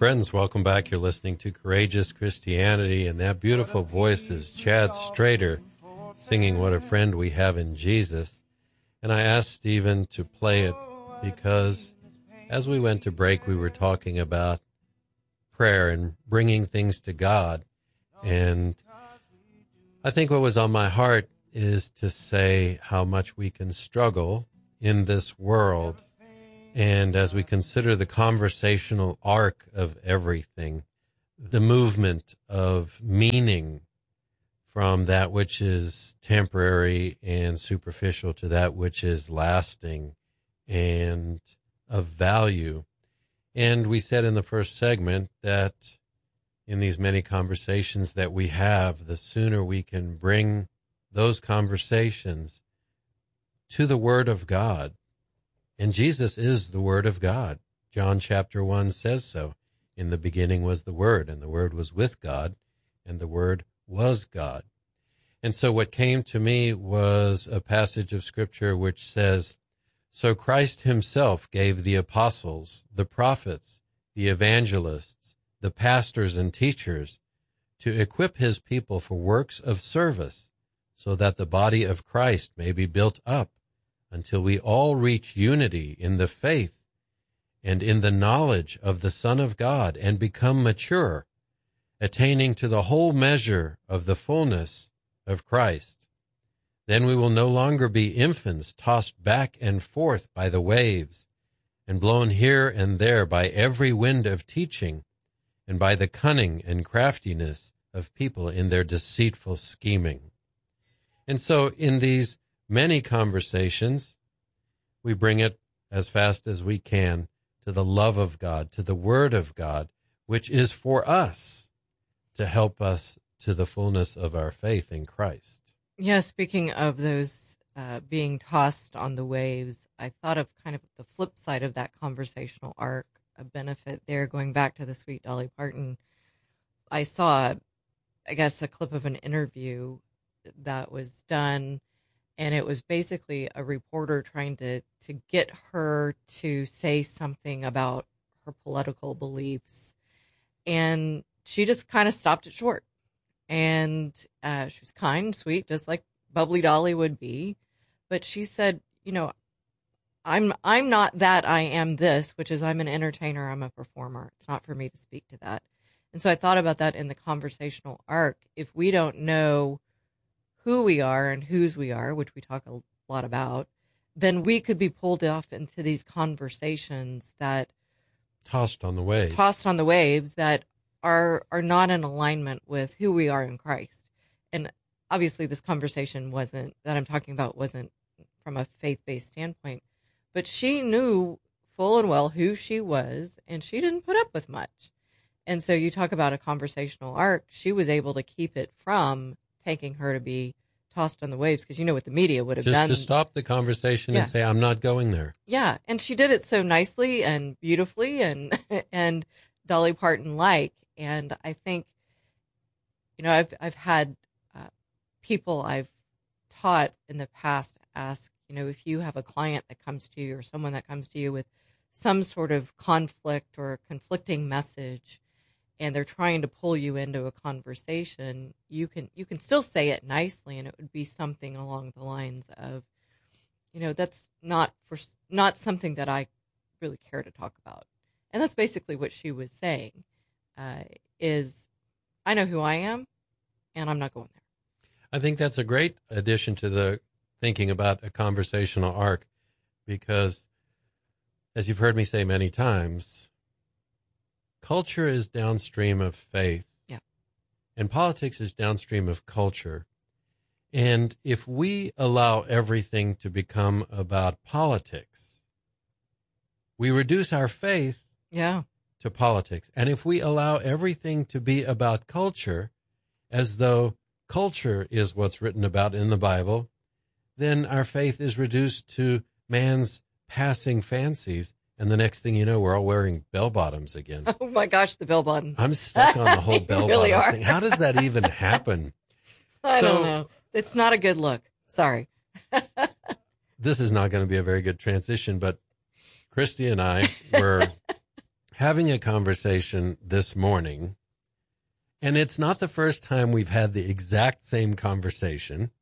Friends, welcome back. You're listening to Courageous Christianity, and that beautiful voice is Chad Strader singing What a Friend We Have in Jesus. And I asked Stephen to play it because as we went to break, we were talking about prayer and bringing things to God. And I think what was on my heart is to say how much we can struggle in this world. And as we consider the conversational arc of everything, the movement of meaning from that which is temporary and superficial to that which is lasting and of value. And we said in the first segment that in these many conversations that we have, the sooner we can bring those conversations to the Word of God. And Jesus is the Word of God. John chapter 1 says so. In the beginning was the Word, and the Word was with God, and the Word was God. And so what came to me was a passage of Scripture which says, "So Christ himself gave the apostles, the prophets, the evangelists, the pastors and teachers to equip his people for works of service, so that the body of Christ may be built up until we all reach unity in the faith and in the knowledge of the Son of God and become mature, attaining to the whole measure of the fullness of Christ. Then we will no longer be infants tossed back and forth by the waves and blown here and there by every wind of teaching and by the cunning and craftiness of people in their deceitful scheming." And so in these many conversations, we bring it as fast as we can to the love of God, to the Word of God, which is for us to help us to the fullness of our faith in Christ. Yeah, speaking of those being tossed on the waves, I thought of kind of the flip side of that conversational arc, a benefit there, going back to the Sweet Dolly Parton. I saw, I guess, a clip of an interview that was done, and it was basically a reporter trying to get her to say something about her political beliefs, and she just kind of stopped it short. And she was kind and sweet, just like Bubbly Dolly would be. But she said, I'm not that, I am this, which is I'm an entertainer, I'm a performer. It's not for me to speak to that. And so I thought about that in the conversational arc. If we don't know who we are and whose we are, which we talk a lot about, then we could be pulled off into these conversations that Tossed on the waves that are not in alignment with who we are in Christ. And obviously this conversation wasn't from a faith-based standpoint, but she knew full and well who she was, and she didn't put up with much. And so you talk about a conversational arc, she was able to keep it from taking her to be tossed on the waves, because you know what the media would have done. Just to stop the conversation and say, I'm not going there. Yeah, and she did it so nicely and beautifully and Dolly Parton-like. And I think, I've had people I've taught in the past ask, if you have a client that comes to you or someone that comes to you with some sort of conflict or conflicting message, and they're trying to pull you into a conversation, you can still say it nicely, and it would be something along the lines of, that's not something that I really care to talk about. And that's basically what she was saying. Is I know who I am, and I'm not going there. I think that's a great addition to the thinking about a conversational arc, because, as you've heard me say many times, culture is downstream of faith. Yeah. And politics is downstream of culture. And if we allow everything to become about politics, we reduce our faith to politics. And if we allow everything to be about culture, as though culture is what's written about in the Bible, then our faith is reduced to man's passing fancies. And the next thing you know, we're all wearing bell-bottoms again. Oh, my gosh, the bell-bottoms. I'm stuck on the whole bell-bottoms thing. How does that even happen? I don't know. It's not a good look. Sorry. This is not going to be a very good transition, but Christy and I were having a conversation this morning, and it's not the first time we've had the exact same conversation.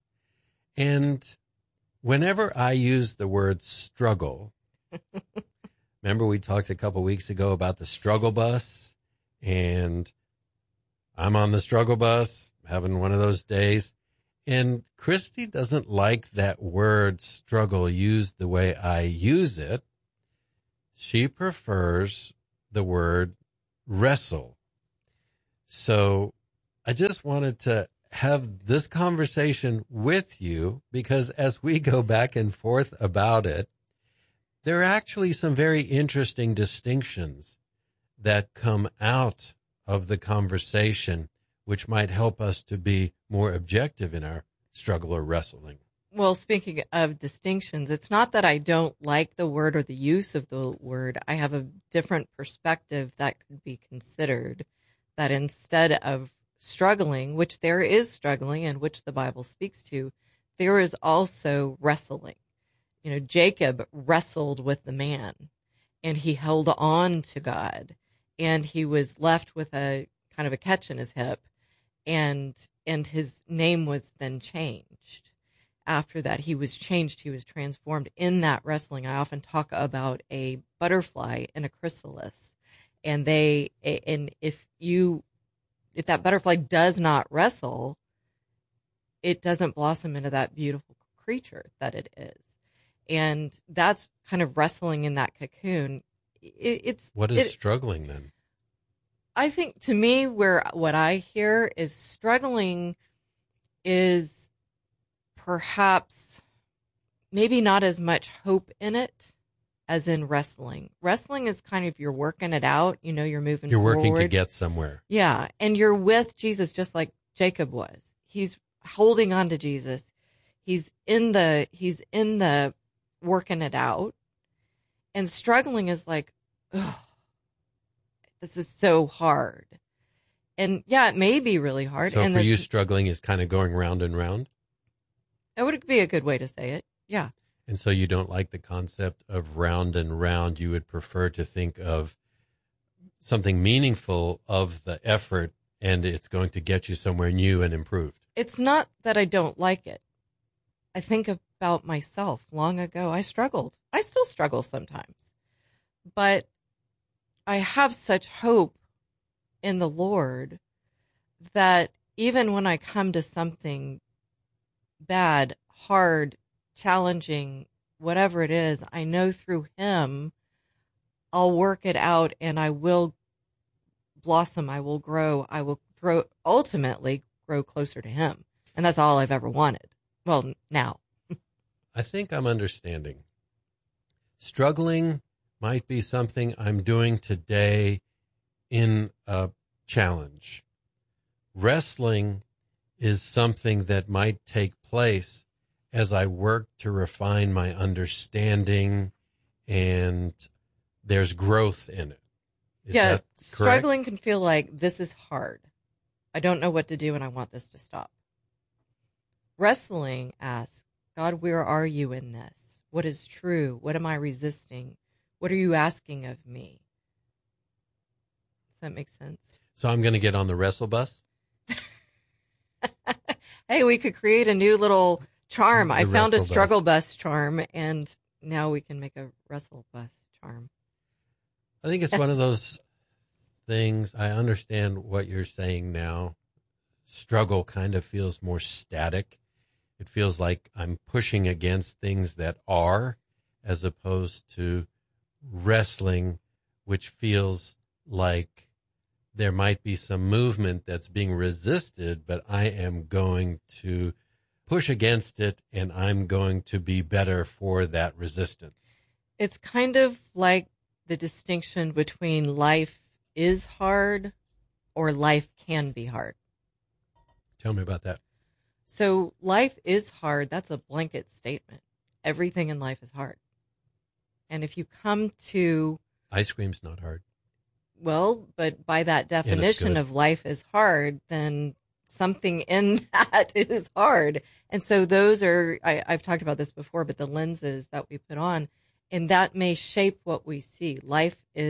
And whenever I use the word struggle, remember we talked a couple weeks ago about the struggle bus, and I'm on the struggle bus having one of those days. And Christy doesn't like that word struggle used the way I use it. She prefers the word wrestle. So I just wanted to have this conversation with you because as we go back and forth about it, there are actually some very interesting distinctions that come out of the conversation, which might help us to be more objective in our struggle or wrestling. Well, speaking of distinctions, it's not that I don't like the word or the use of the word. I have a different perspective that could be considered, that instead of struggling, which there is struggling and which the Bible speaks to, there is also wrestling. You know, Jacob wrestled with the man and he held on to God and he was left with a kind of a catch in his hip and his name was then changed. After that, he was changed. He was transformed in that wrestling. I often talk about a butterfly in a chrysalis, and if that butterfly does not wrestle, it doesn't blossom into that beautiful creature that it is. And that's kind of wrestling in that cocoon. What is struggling then? I think to me, what I hear is struggling is perhaps maybe not as much hope in it as in wrestling. Wrestling is kind of you're working it out. You know, you're moving You're forward. working to get somewhere. Yeah. And you're with Jesus just like Jacob was. He's holding on to Jesus. He's in the working it out. And struggling is like, oh, this is so hard. And yeah, it may be really hard. So and for you, struggling is kind of going round and round? It would be a good way to say it. Yeah. And so you don't like the concept of round and round. You would prefer to think of something meaningful of the effort, and it's going to get you somewhere new and improved. It's not that I don't like it. I think about myself long ago. I struggled. I still struggle sometimes. But I have such hope in the Lord that even when I come to something bad, hard, challenging, whatever it is, I know through him, I'll work it out and I will blossom. I will grow. I will ultimately grow closer to him. And that's all I've ever wanted. Well, now. I think I'm understanding. Struggling might be something I'm doing today in a challenge. Wrestling is something that might take place as I work to refine my understanding, and there's growth in it. Is that correct? Struggling can feel like this is hard. I don't know what to do and I want this to stop. Wrestling asks, God, where are you in this? What is true? What am I resisting? What are you asking of me? Does that make sense? So I'm going to get on the wrestle bus? Hey, we could create a new little charm. I found a wrestle struggle bus charm, and now we can make a wrestle bus charm. I think it's one of those things. I understand what you're saying now. Struggle kind of feels more static. It feels like I'm pushing against things that are, as opposed to wrestling, which feels like there might be some movement that's being resisted, but I am going to push against it and I'm going to be better for that resistance. It's kind of like the distinction between life is hard or life can be hard. Tell me about that. So life is hard. That's a blanket statement. Everything in life is hard. And if you come to... Ice cream's not hard. Well, but by that definition of life is hard, then something in that is hard. And so those are, I've talked about this before, but the lenses that we put on, and that may shape what we see. Life is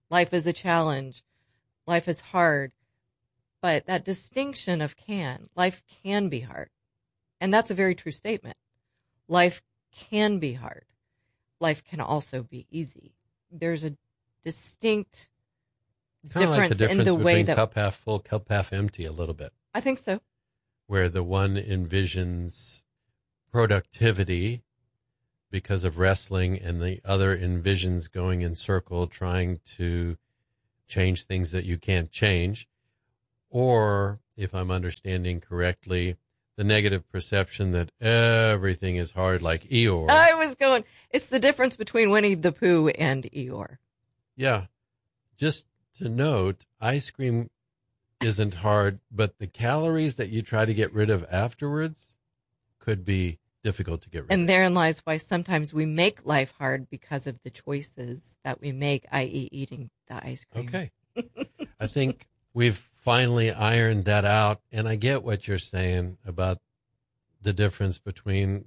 Life is a challenge. Life is hard. But that distinction of life can be hard. And that's a very true statement. Life can be hard. Life can also be easy. There's a distinct difference in the way that cup half full, cup half empty a little bit. I think so. Where the one envisions productivity because of wrestling and the other envisions going in circle trying to change things that you can't change. Or, if I'm understanding correctly, the negative perception that everything is hard like Eeyore. It's the difference between Winnie the Pooh and Eeyore. Yeah. Just to note, ice cream isn't hard, but the calories that you try to get rid of afterwards could be difficult to get rid of. And therein lies why sometimes we make life hard because of the choices that we make, i.e. eating the ice cream. Okay. I think we've finally ironed that out, and I get what you're saying about the difference between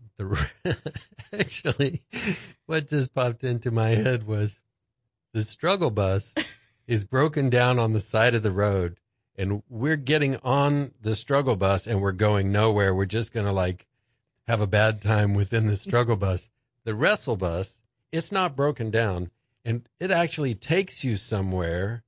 Actually, what just popped into my head was the struggle bus is broken down on the side of the road, and we're getting on the struggle bus, and we're going nowhere. We're just going to have a bad time within the struggle bus. The wrestle bus, it's not broken down, and it actually takes you somewhere,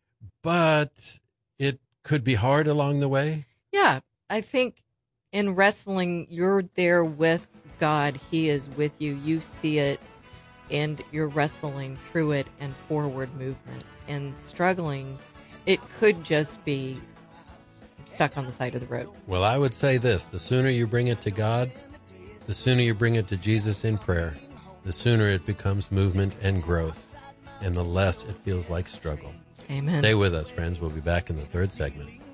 but it could be hard along the way. Yeah, I think in wrestling, you're there with God. He is with you. You see it, and you're wrestling through it and forward movement. And struggling, it could just be stuck on the side of the road. Well, I would say this. The sooner you bring it to God, the sooner you bring it to Jesus in prayer, the sooner it becomes movement and growth, and the less it feels like struggle. Amen. Stay with us, friends. We'll be back in the third segment.